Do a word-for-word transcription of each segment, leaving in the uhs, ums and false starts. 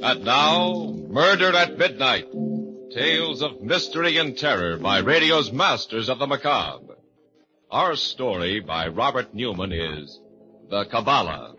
And now, Murder at Midnight. Tales of mystery and terror by radio's masters of the macabre. Our story by Robert Newman is The Kabbalah.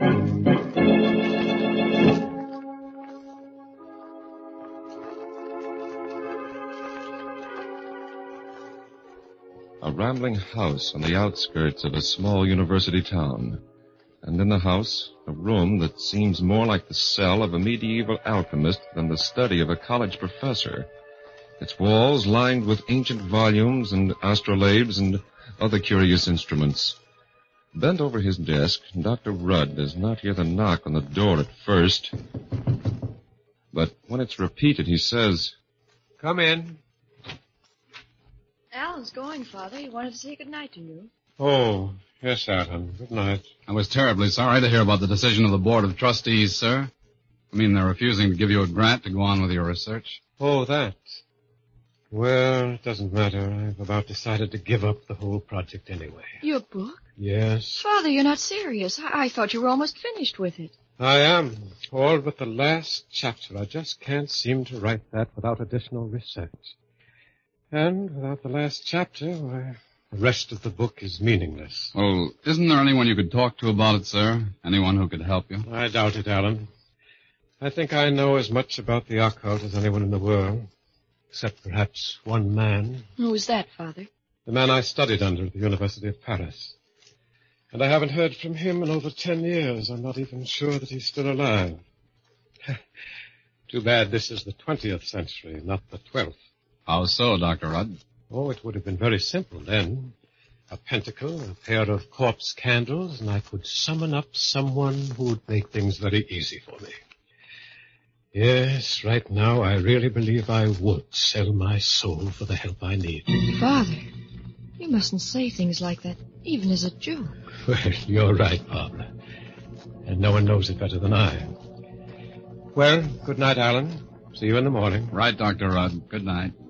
A rambling house on the outskirts of a small university town. And in the house, a room that seems more like the cell of a medieval alchemist than the study of a college professor. Its walls lined with ancient volumes and astrolabes and other curious instruments. Bent over his desk, Doctor Rudd does not hear the knock on the door at first. But when it's repeated, he says, "Come in." Alan's going, Father. He wanted to say good night to you. Oh, yes, Alan. Good night. I was terribly sorry to hear about the decision of the Board of Trustees, sir. I mean, they're refusing to give you a grant to go on with your research. Oh, that. Well, it doesn't matter. I've about decided to give up the whole project anyway. Your book? Yes. Father, you're not serious. I, I thought you were almost finished with it. I am. All but the last chapter. I just can't seem to write that without additional research. And without the last chapter, why, the rest of the book is meaningless. Well, isn't there anyone you could talk to about it, sir? Anyone who could help you? I doubt it, Alan. I think I know as much about the occult as anyone in the world, except perhaps one man. Who's that, Father? The man I studied under at the University of Paris. And I haven't heard from him in over ten years. I'm not even sure that he's still alive. Too bad this is the twentieth century, not the twelfth. How so, Doctor Rudd? Oh, it would have been very simple then. A pentacle, a pair of corpse candles, and I could summon up someone who would make things very easy for me. Yes, right now I really believe I would sell my soul for the help I need. Father, you mustn't say things like that, even as a joke. Well, you're right, Barbara. And no one knows it better than I. Well, good night, Alan. See you in the morning. Right, Doctor Rudd. Good night.